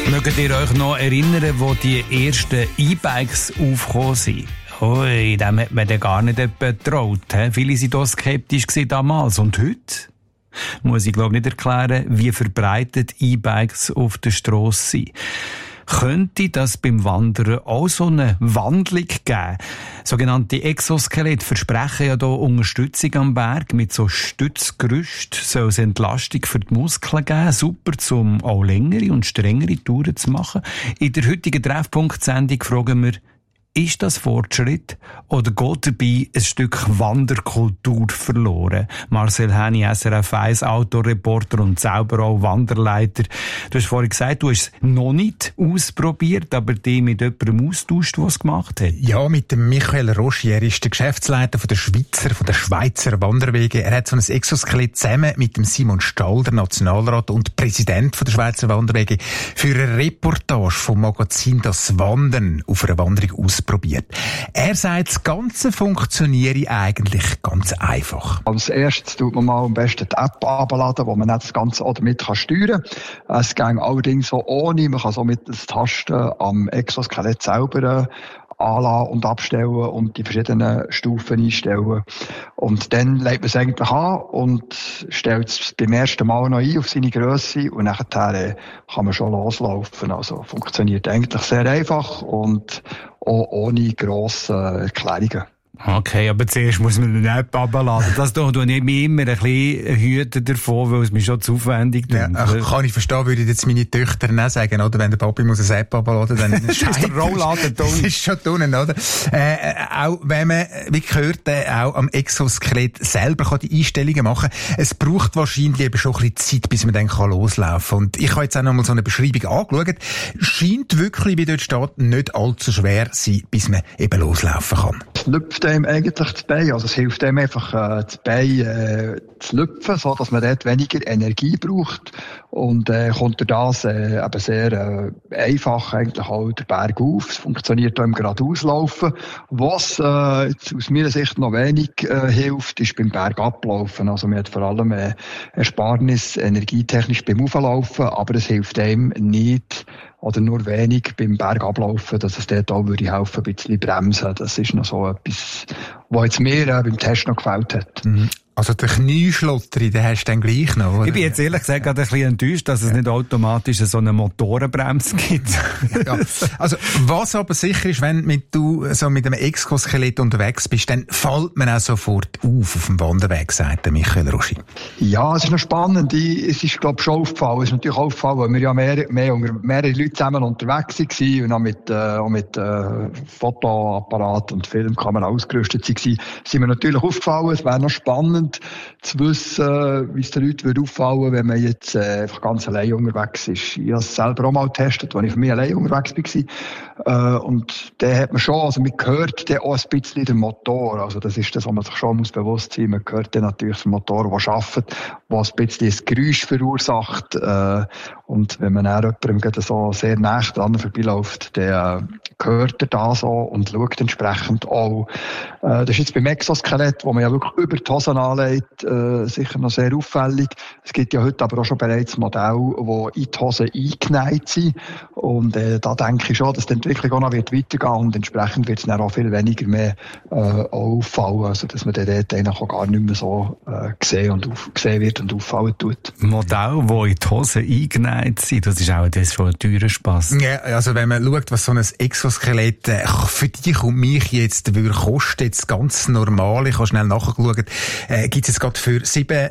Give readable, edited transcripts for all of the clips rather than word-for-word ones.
Mögt ihr euch noch erinnern, wo die ersten E-Bikes aufgekommen sind? Ui, dem hat man dann gar nicht getraut. Viele waren da skeptisch damals. Und heute? Muss ich glaube nicht erklären, wie verbreitet E-Bikes auf der Strasse sind. Könnte das beim Wandern auch so eine Wandlung geben? Sogenannte Exoskelette versprechen ja hier Unterstützung am Berg. Mit so Stützgerüst soll es Entlastung für die Muskeln geben. Super, um auch längere und strengere Touren zu machen. In der heutigen Treffpunkt-Sendung fragen wir, ist das Fortschritt oder geht dabei ein Stück Wanderkultur verloren? Marcel Häni, SRF 1 Autoreporter und selber auch Wanderleiter. Du hast vorhin gesagt, du hast es noch nicht ausprobiert, aber dich mit jemandem austauscht, der es gemacht hat. Ja, mit dem Michael Roschi. Er ist der Geschäftsleiter von der Schweizer Wanderwege. Er hat so ein Exoskelett zusammen mit dem Simon Stahl, der Nationalrat und Präsident von der Schweizer Wanderwege, für eine Reportage vom Magazin «Das Wandern» auf einer Wanderung ausprobiert. Er sagt, das Ganze funktioniere eigentlich ganz einfach. Als erstes tut man mal am besten die App abladen, wo man das Ganze auch damit steuern kann. Es geht allerdings so ohne. Man kann so mit den Tasten am Exoskelett selber anlassen und abstellen und die verschiedenen Stufen einstellen. Und dann legt man es eigentlich an und stellt es beim ersten Mal noch ein auf seine Grösse und nachher kann man schon loslaufen. Also funktioniert eigentlich sehr einfach und auch ohne grosse Erklärungen. Okay, aber zuerst muss man eine App abladen. Das tue ich mich immer ein bisschen hüten davon, weil es mir schon zu aufwendig ja, kann ich verstehen, würde jetzt meine Töchter nicht sagen, oder? Wenn der Papi muss eine App abladen, dann ist der Rollladen dumm. Das ist schon dumm, oder? Auch wenn man, wie gehört, auch am Exoskelett selber kann die Einstellungen machen. Es braucht wahrscheinlich eben schon ein bisschen Zeit, bis man dann loslaufen kann. Und ich habe jetzt auch noch mal so eine Beschreibung angeschaut. Scheint wirklich, wie dort steht, nicht allzu schwer sein, bis man eben loslaufen kann. Es lüpft einem eigentlich das Bein. Also es hilft einem einfach, das Bein zu lüpfen, so dass man dort weniger Energie braucht. Und kommt durch das eben sehr einfach eigentlich auch der Berg auf. Es funktioniert auch im Geradeauslaufen. Was jetzt aus meiner Sicht noch wenig hilft, ist beim Bergablaufen. Also man hat vor allem Ersparnis energietechnisch beim Auflaufen, aber es hilft einem nicht oder nur wenig beim Bergablaufen, dass es dort auch würde helfen, ein bisschen bremsen. Das ist noch so etwas, was jetzt mir beim Test noch gefällt hat. Mhm. Also der Knieschlotter, den hast du dann gleich noch, oder? Ich bin jetzt ehrlich gesagt gerade ein bisschen enttäuscht, dass es nicht automatisch so eine Motorenbremse gibt. Ja. Also, was aber sicher ist, wenn du so mit einem Exoskelett unterwegs bist, dann fällt man auch sofort auf dem Wanderweg, sagt der Michael Roschi. Ja, es ist noch spannend. Es ist, glaube ich, schon aufgefallen. Es ist natürlich aufgefallen, weil wir ja mehrere Leute zusammen unterwegs waren und auch mit Fotoapparat und Filmkamera ausgerüstet waren, sind mir natürlich aufgefallen. Es wäre noch spannend zu wissen, wie es den Leuten auffallen würde, wenn man jetzt einfach ganz allein unterwegs ist. Ich habe es selber auch mal getestet, als ich für mich allein unterwegs war. Und da hat man schon, also man hört dann auch ein bisschen den Motor. Also das ist das, was man sich schon bewusst sein muss. Man hört dann natürlich den Motor, der arbeitet, der ein bisschen ein Geräusch verursacht. Und wenn man dann jemandem so sehr nah dran vorbeiläuft, dann hört er das auch und schaut entsprechend auch. Das ist jetzt beim Exoskelett, wo man ja wirklich über die Hosen anlegt, sicher noch sehr auffällig. Es gibt ja heute aber auch schon bereits Modelle, die in die Hosen eingenäht sind. Und da denke ich schon, dass die Entwicklung auch noch weitergehen wird und entsprechend wird es dann auch viel weniger mehr auffallen, also dass man dort eigentlich auch gar nicht mehr so gesehen wird und auffallen tut. Modelle, die in die Hosen eingenäht sind, das ist auch das schon ein teurer Spass. Ja, also wenn man schaut, was so ein Exoskelett für dich und mich jetzt würde kosten, jetzt ganz normal, ich habe schnell nachgeschaut, gibt es jetzt gerade für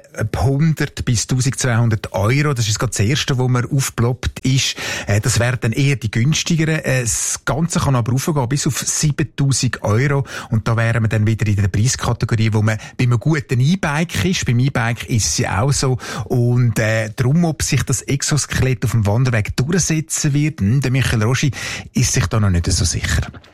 700 bis 1200 Euro. Das ist gerade das erste, wo mir aufgeploppt ist. Das wären dann eher die günstigeren. Das Ganze kann aber raufgehen bis auf 7000 Euro. Und da wären wir dann wieder in der Preiskategorie, wo man bei einem guten E-Bike ist. Beim E-Bike ist es ja auch so. Und darum, ob sich das Exoskelett auf dem Wanderweg durchsetzen wird, der Michael Roschi ist sich da noch nicht so sicher.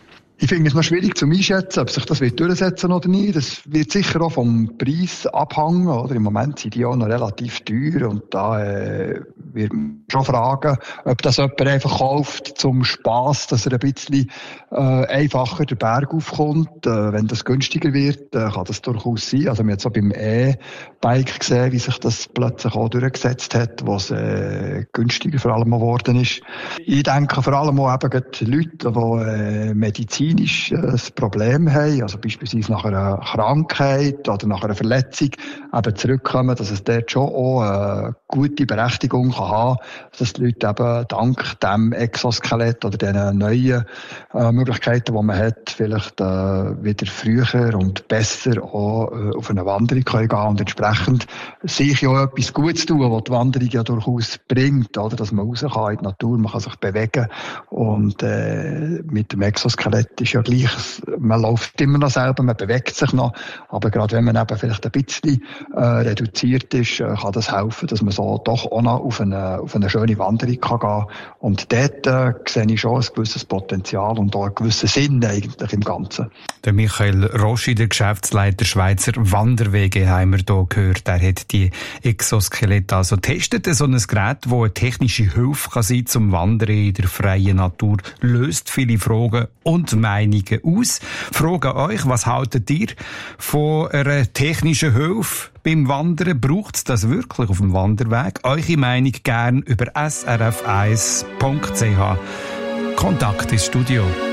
Ich finde es noch schwierig zu einschätzen, ob sich das durchsetzen wird oder nicht. Das wird sicher auch vom Preis abhängen, oder? Im Moment sind die auch noch relativ teuer und da wird man schon fragen, ob das jemand einfach kauft zum Spass, dass er ein bisschen einfacher den Berg aufkommt. Wenn das günstiger wird, kann das durchaus sein. Also wir haben jetzt auch beim E-Bike gesehen, wie sich das plötzlich auch durchgesetzt hat, wo es günstiger vor allem geworden ist. Ich denke vor allem auch eben die Leute, die medizinisch ein Problem haben, also beispielsweise nach einer Krankheit oder nach einer Verletzung eben zurückkommen, dass es dort schon auch eine gute Berechtigung kann haben, dass die Leute eben dank dem Exoskelett oder den neuen Möglichkeiten, die man hat, vielleicht wieder früher und besser auch auf eine Wanderung gehen können und entsprechend sich auch etwas Gutes tun, was die Wanderung ja durchaus bringt, oder? Dass man raus kann in die Natur, man kann sich bewegen und mit dem Exoskelett ist ja gleich, man läuft immer noch selber, man bewegt sich noch, aber gerade wenn man eben vielleicht ein bisschen reduziert ist, kann das helfen, dass man so doch auch noch auf eine schöne Wanderung kann gehen. Und dort sehe ich schon ein gewisses Potenzial und auch einen gewissen Sinn eigentlich im Ganzen. Der Michael Roschi, der Geschäftsleiter Schweizer Wanderwege, haben wir hier gehört. Er hat die Exoskelette also getestet. So ein Gerät, das eine technische Hilfe kann sein zum Wandern in der freien Natur, löst viele Fragen und Meinungen aus. Fragen euch, was haltet ihr von einer technischen Hilfe beim Wandern? Braucht es das wirklich auf dem Wanderweg? Eure Meinung gern über srf1.ch. Kontakt ins Studio.